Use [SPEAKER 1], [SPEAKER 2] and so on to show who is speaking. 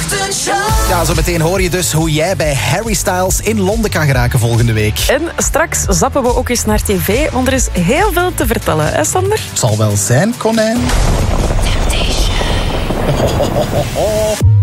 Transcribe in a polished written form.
[SPEAKER 1] Ja, zo meteen hoor je dus hoe jij bij Harry Styles in Londen kan geraken volgende week.
[SPEAKER 2] En straks zappen we ook eens naar tv, want er is heel veel te vertellen, hè Sander?
[SPEAKER 1] Zal wel zijn, konijn.